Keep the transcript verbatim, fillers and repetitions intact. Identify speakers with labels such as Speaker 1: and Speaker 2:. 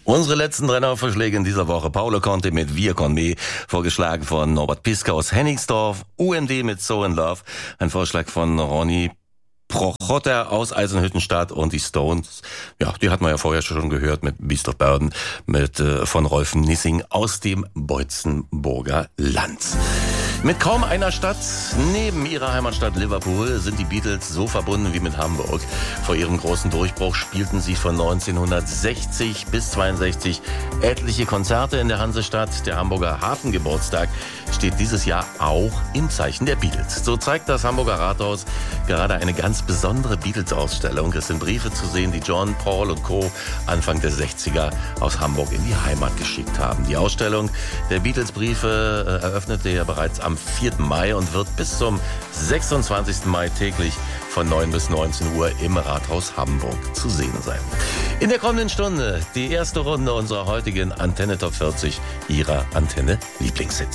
Speaker 1: Unsere letzten drei Vorschläge in dieser Woche. Paolo Conte mit Wir con me, vorgeschlagen von Norbert Piska aus Hennigsdorf. U M D mit So in Love, ein Vorschlag von Ronny Prochotter aus Eisenhüttenstadt, und die Stones, ja, die hatten wir ja vorher schon gehört mit Beast of Burden, mit äh, von Rolf Nissing aus dem Beutzenburger Land. Mit kaum einer Stadt neben ihrer Heimatstadt Liverpool sind die Beatles so verbunden wie mit Hamburg. Vor ihrem großen Durchbruch spielten sie von neunzehnhundertsechzig bis zweiundsechzig etliche Konzerte in der Hansestadt. Der Hamburger Hafengeburtstag steht dieses Jahr auch im Zeichen der Beatles. So zeigt das Hamburger Rathaus gerade eine ganz besondere Beatles-Ausstellung. Es sind Briefe zu sehen, die John, Paul und Co. Anfang der sechziger aus Hamburg in die Heimat geschickt haben. Die Ausstellung der Beatles-Briefe äh, eröffnete ja bereits am vierten Mai und wird bis zum sechsundzwanzigsten Mai täglich von neun bis neunzehn Uhr im Rathaus Hamburg zu sehen sein. In der kommenden Stunde die erste Runde unserer heutigen Antenne Top vierzig, ihrer Antenne Lieblingshits.